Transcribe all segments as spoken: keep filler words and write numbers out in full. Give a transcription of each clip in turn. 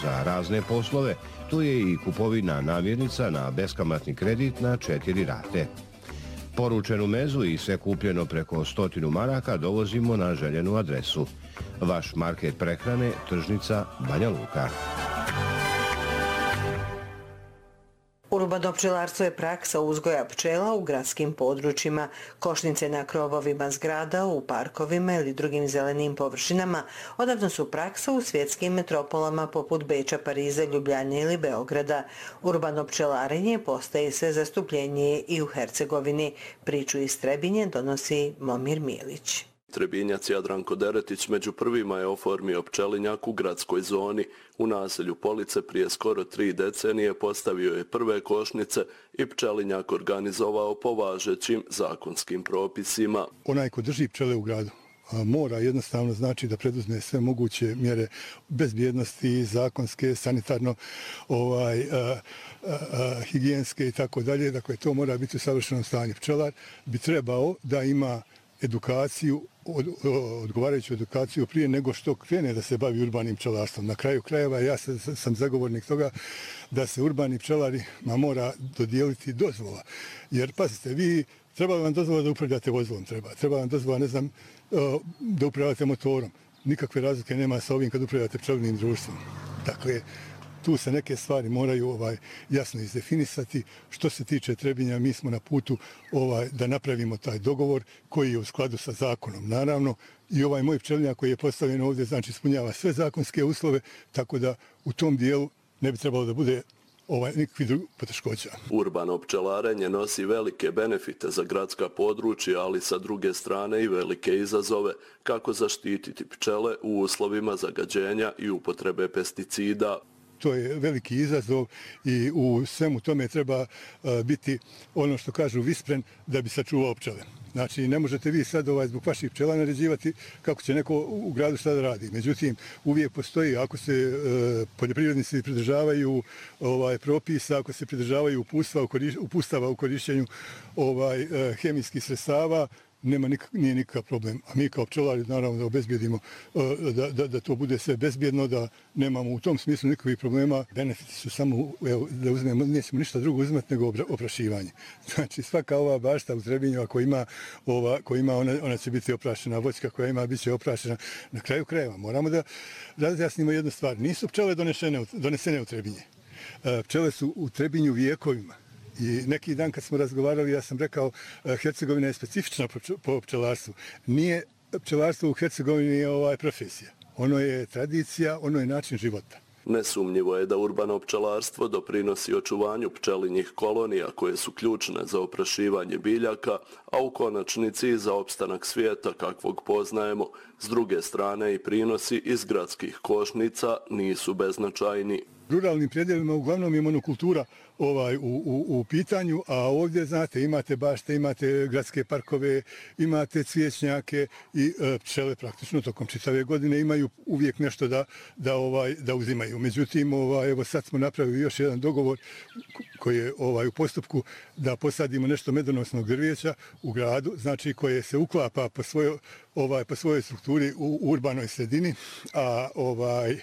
za razne poslove. Tu je i kupovina namirnica na beskamatni kredit na četiri rate. Poručenu mezu i sve kupljeno preko stotinu maraka dovozimo na željenu adresu. Vaš market prehrane, tržnica Banja Luka. Urbano pčelarstvo je praksa uzgoja pčela u gradskim područjima. Košnice na krovovima zgrada, u parkovima ili drugim zelenim površinama odavno su praksa u svjetskim metropolama poput Beča, Pariza, Ljubljane ili Beograda. Urbano pčelarenje postaje sve zastupljenije i u Hercegovini. Priču iz Trebinje donosi Momir Milić. Trebinjac Jadranko Deretić među prvima je oformio pčelinjak u gradskoj zoni. U naselju Police prije skoro tri decenije postavio je prve košnice i pčelinjak organizovao po važećim zakonskim propisima. Onaj ko drži pčele u gradu mora jednostavno znači da preduzme sve moguće mjere bezbjednosti, zakonske, sanitarno, ovaj, a, a, a, higijenske i tako dalje. Dakle, to mora biti u savršenom stanju. Pčelar bi trebao da ima edukaciju, od, odgovarajuću edukaciju prije nego što krene da se bavi urbanim pčelarstvom. Na kraju krajeva ja sam, sam zagovornik toga da se urbani pčelarima mora dodijeliti dozvola. Jer, pazite, vi treba vam dozvola da upravljate vozilom, treba. Treba vam dozvola, ne znam, da upravljate motorom. Nikakve razlike nema sa ovim kad upravljate pčelinim društvom. Dakle, tu se neke stvari moraju ovaj jasno izdefinisati. Što se tiče Trebinja, mi smo na putu ovaj da napravimo taj dogovor koji je u skladu sa zakonom. Naravno, i ovaj moj pčelinjak koji je postavljen ovdje, znači ispunjava sve zakonske uslove, tako da u tom dijelu ne bi trebalo da bude ovaj nikakvih drugih poteškoća. Urbano pčelarenje nosi velike benefite za gradska područja, ali sa druge strane i velike izazove. Kako zaštititi pčele u uslovima zagađenja i upotrebe pesticida? To je veliki izazov i u svemu tome treba uh, biti ono što kažu vispren da bi sačuvao pčele. Znači, ne možete vi sad ovaj, zbog vaših pčela naređivati kako će neko u gradu šta da radi. Međutim, uvijek postoji, ako se uh, poljoprivrednici pridržavaju ovaj, propisa, ako se pridržavaju upustava u, koriš, upustava u korišćenju ovaj, uh, hemijskih sredstava, nema nik, nije nikakav problem. A mi kao pčelari naravno da obezbijedimo da, da, da to bude sve bezbjedno, da nemamo u tom smislu nikakvih problema. Benefiti su samo, evo, da uzmemo, nećemo ništa drugo uzmati nego oprašivanje. Znači svaka ova bašta u Trebinju, ako ima, ova, ko ima ona, ona će biti oprašena, voćka koja ima bit će oprašena. Na kraju krajeva moramo da razjasnimo jednu stvar. Nisu pčele donesene, donesene u Trebinje. Pčele su u Trebinju vijekovima. I neki dan kad smo razgovarali, ja sam rekao, Hercegovina je specifična po pčelarstvu. Nije pčelarstvo u Hercegovini je ovaj profesija. Ono je tradicija, ono je način života. Nesumnjivo je da urbano pčelarstvo doprinosi očuvanju pčelinjih kolonija koje su ključne za oprašivanje biljaka, a u konačnici i za opstanak svijeta kakvog poznajemo. S druge strane i prinosi iz gradskih košnica nisu beznačajni. Ruralnim predjelima uglavnom je monokultura ovaj, u, u, u pitanju, a ovdje, znate, imate bašte, imate gradske parkove, imate cvijećnjake i e, pčele praktično tokom čitave godine imaju uvijek nešto da, da, ovaj, da uzimaju. Međutim, ovaj, evo sad smo napravili još jedan dogovor koji je ovaj, u postupku da posadimo nešto medonosnog drveća u gradu, znači koje se uklapa po svojoj, ovaj, po svojoj strukturi u urbanoj sredini, a ovaj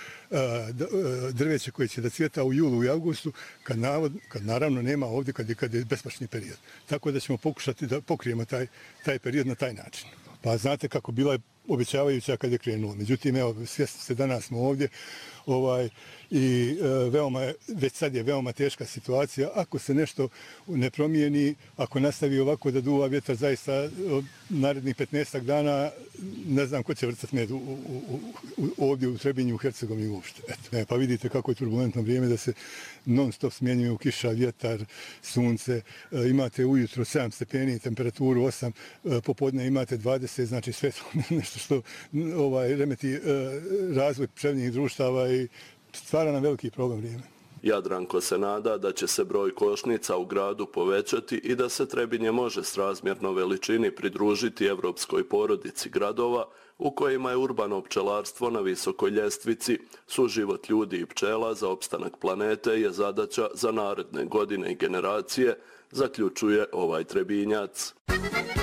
drveće koje će da cvjeta u julu i avgustu, kad, navod, kad naravno nema ovdje, kad je, kad je bespašni period. Tako da ćemo pokušati da pokrijemo taj, taj period na taj način. Pa znate kako bila je obećavajuća kad je krenulo. Međutim, evo, svjesni se danas smo ovdje ovaj, i e, veoma, već sad je veoma teška situacija. Ako se nešto ne promijeni, ako nastavi ovako da duva vjetar zaista narednih petnaestak dana, ne znam ko će vrcati med u, u, u, u, ovdje u Trebinju, u Hercegovini uopšte. Eto, e, pa vidite kako je turbulentno vrijeme da se non stop smjenjuju kiša, vjetar, sunce. E, imate ujutro sedam stepeni, temperaturu osam, e, popodne imate dvadeset, znači sve to nešto što ovaj, remeti e, razvoj pčelinjih društava i stvara nam veliki problem vrijeme. Jadranko se nada da će se broj košnica u gradu povećati i da se Trebinje može srazmjerno veličini pridružiti evropskoj porodici gradova u kojima je urbano pčelarstvo na visokoj ljestvici. Suživot ljudi i pčela za opstanak planete je zadaća za naredne godine i generacije, zaključuje ovaj Trebinjac.